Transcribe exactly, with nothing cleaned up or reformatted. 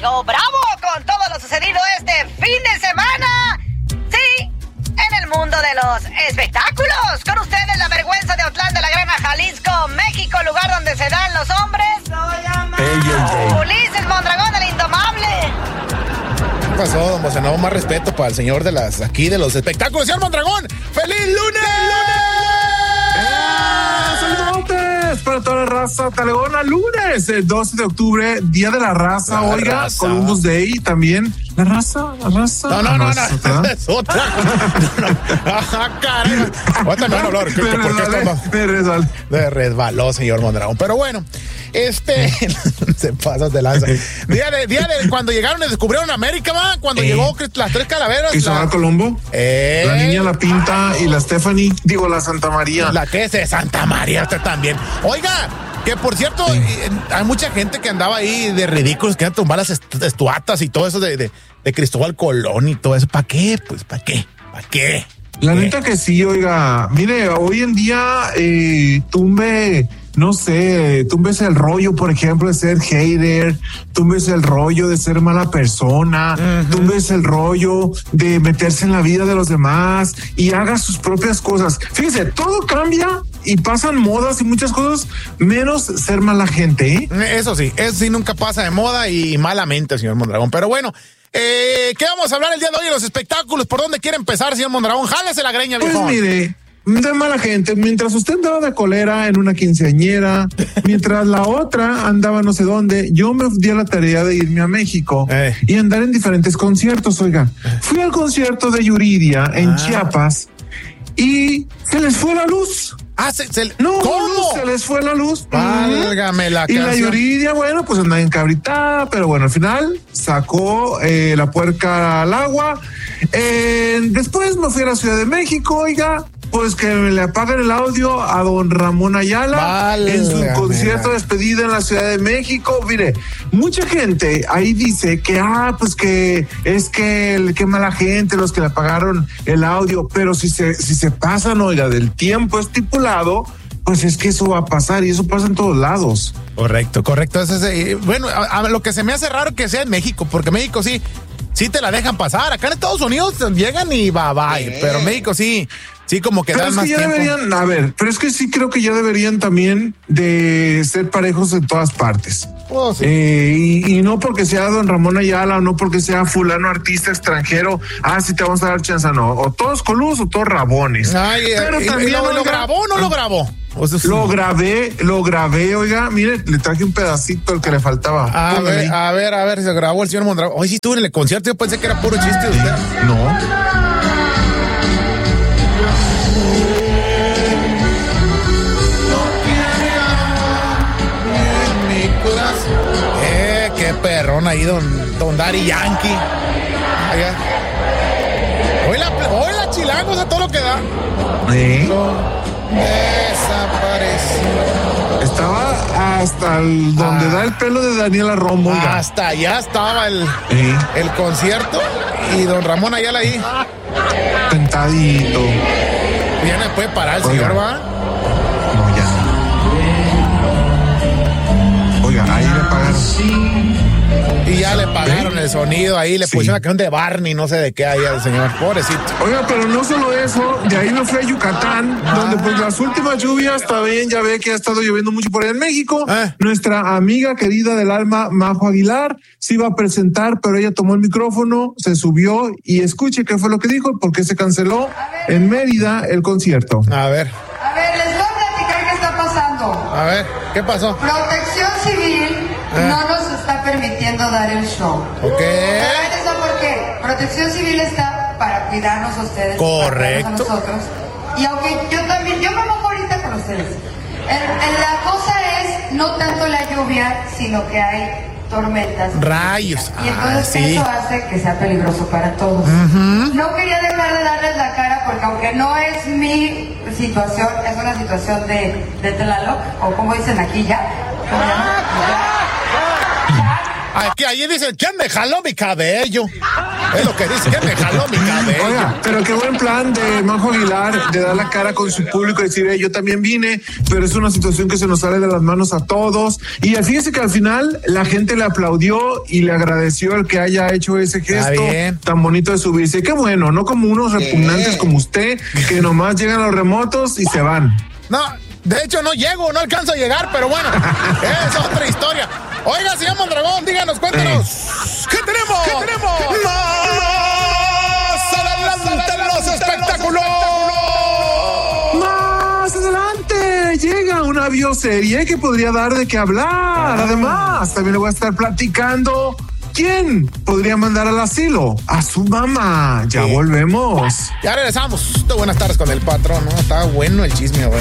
llegó bravo con todo lo sucedido este fin de semana. Sí, en el mundo de los espectáculos. Con ustedes la vergüenza de Otlán de la Grana, Jalisco, México, lugar donde se dan los hombres. Hey, hey, hey. Ulises Mondragón, el indomable. ¿Qué pasó, don Bocenado? Más respeto para el señor de las aquí de los espectáculos. Señor Mondragón, ¡feliz lunes! ¡Saludos para toda la raza talegona! Lunes, el doce de octubre, Día de la Raza. La Oiga, raza. Columbus Day también. La raza, la raza. No, no, Ah, no, es no, otra. no, es otra. No, no. Ajá, caray. Ahorita me van a hablar. Me ¿Por qué resbalé, cuando- me resbalé. Me resbaló, señor Mondragón. Pero bueno, este se pasa de lanza. Día de, día de cuando llegaron y descubrieron América, va, cuando Eh. llegó las tres calaveras. Cristóbal la, Colombo, eh, la niña, la Pinta y la Stephanie, digo, la Santa María. La que es de Santa María, usted también. Oiga, que por cierto, eh, hay mucha gente que andaba ahí de ridículos, que iban a tumbar las est- estuatas y todo eso de, de, de Cristóbal Colón y todo eso. ¿Para qué? Pues, ¿para qué? ¿Para qué? La ¿Qué? neta que sí, oiga, mire, hoy en día eh, tumbe, no sé, tumbes el rollo, por ejemplo, de ser hater, tumbes el rollo de ser mala persona, Ujú. tumbes el rollo de meterse en la vida de los demás y haga sus propias cosas. Fíjese, todo cambia y pasan modas y muchas cosas, menos ser mala gente, ¿eh? Eso sí, eso sí nunca pasa de moda y malamente, señor Mondragón. Pero bueno, eh, ¿qué vamos a hablar el día de hoy en los espectáculos? ¿Por dónde quiere empezar, señor Mondragón? Jálese la greña, Pues viejón. mire, de mala gente, mientras usted andaba de colera en una quinceañera, mientras la otra andaba no sé dónde, yo me di a la tarea de irme a México Eh. y andar en diferentes conciertos, oiga. Fui al concierto de Yuridia en Ah. Chiapas y se les fue la luz. Ah, se, se- No, ¿cómo? no, se les fue la luz. Válgame la Y la canción. Yuridia, bueno, pues andaba encabritada, pero bueno, al final sacó eh, la puerca al agua. Eh, después me fui a la Ciudad de México, oiga, pues que le apagan el audio a don Ramón Ayala en su Válgame concierto de la- despedida en la Ciudad de México. Mire, mucha gente ahí dice que, ah, pues que es que le quema la gente, los que le apagaron el audio, pero si se, si se pasan, oiga, del tiempo estipulado, pues es que eso va a pasar y eso pasa en todos lados. Correcto, correcto. Ese es, eh, bueno, a, a lo que se me hace raro que sea en México, porque México sí, sí te la dejan pasar. Acá en Estados Unidos llegan y bye bye, pero México sí, sí como que Pero dan es más que ya tiempo. deberían, a ver, pero es que sí creo que ya deberían también de ser parejos en todas partes. Oh, sí. Eh, y, y no porque sea don Ramón Ayala o no porque sea fulano artista extranjero, ah, sí te vamos a dar chance, no. O todos colus o todos rabones. Ay, pero eh, también, ¿y lo, lo oiga, grabó o no lo grabó? O sea, Lo grabé, lo grabé, oiga, mire, le traje un pedacito el que le faltaba. A Póngale ver, ahí. a ver, a ver, se grabó el señor Mondragón. Hoy sí estuve en el concierto, yo pensé que era puro chiste de usted. No. Eh, qué perrón ahí, don, don Daddy Yankee. Oiga. Hoy la, hoy la chilangos a todo lo que da. ¿Eh? Desapareció. Estaba hasta el, donde Ah. da el pelo de Daniela Romo, oiga. Hasta allá estaba el, ¿Eh? el concierto y don Ramón Ayala ahí. Sentadito. Ya no puede parar el Oiga. señor, ¿va? No, ya no. Oiga, ahí le pagaron. Y ya le pagaron el sonido ahí, le Sí. pusieron la canción de Barney, no sé de qué ahí al señor. Pobrecito. Oiga, pero no solo eso, de ahí me fui a Yucatán, donde pues las últimas lluvias también ya ve que ha estado lloviendo mucho por ahí en México. Ah. Nuestra amiga querida del alma, Majo Aguilar, se iba a presentar, pero ella tomó el micrófono, se subió y escuche qué fue lo que dijo, porque se canceló en Mérida el concierto. A ver, A ver, les voy a platicar qué está pasando. a ver, ¿qué pasó? Protección Civil Ah. no nos está permitiendo dar el show. Ok. Pero ahí les va por qué. Protección Civil está para cuidarnos a ustedes. Correcto. Para cuidarnos a nosotros. Y aunque yo también, yo me mojo ahorita con ustedes. El- el- la cosa es no tanto la lluvia, sino que hay tormentas. Rayos. Y Ah, entonces sí. eso hace que sea peligroso para todos. No quería dejar de darles la cara porque aunque no es mi situación, es una situación de, de Tlaloc, o como dicen aquí ya. ¿Cómo se llama? Ya. Ya. Aquí, allí dicen, ¿quién me jaló mi cabello? Es lo que dice, ¿quién me jaló mi cabello? Oiga, pero qué buen plan de Majo Aguilar de dar la cara con su público y decir, hey, yo también vine, pero es una situación que se nos sale de las manos a todos. Y fíjese que al final la gente le aplaudió y le agradeció el que haya hecho ese gesto tan bonito de subirse. Qué bueno, no como unos repugnantes bien. Como usted, que nomás llegan a los remotos y se van. No, de hecho no llego, no alcanzo a llegar, pero bueno, es otra historia. Oiga, señor Mondragón, díganos, cuéntanos. Sí. ¿Qué tenemos? ¿Qué tenemos? ¡Más adelante en los espectáculos! ¡Más adelante! Llega una bioserie que podría dar de qué hablar. Además, también le voy a estar platicando quién podría mandar al asilo a su mamá. Ya sí. Volvemos. Ya regresamos. Buenas tardes con el patrón, ¿no? Está bueno el chisme, güey.